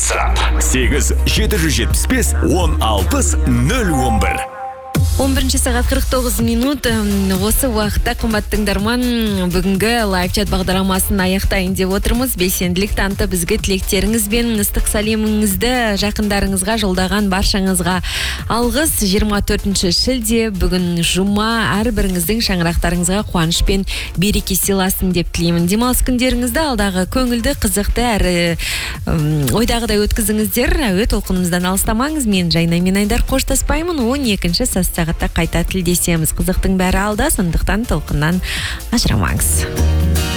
WhatsApp 8-775-1060-11. 11 сағат 49 минут. Осы уақытта қымбат тыңдарман, бүгінгі лайв-чат бағдарламасын аяқтайын деп отырмыз. Белсенділік танытып бізге тілектеріңіз бен ыстық сәлеміңізді жақындарыңызға жолдаған баршаңызға алғыс. 24 шілде бүгін жұма, әрбіріңіздің шаңырақтарыңызға қуаныш пен береке сыйласын деп тілеймін. Демалыс күндеріңізді алдағы көңілді, қызықты әрі ойдағыдай өткізіңіздер. Әуе толқынымыздан алыстамаңыз. Мен Жайна Минайдар қоштаспаймын. 12 сағатта қайта тілдесеміз. Қызықтың бәрі алда, сондықтан толқыннан ажырамаңыз.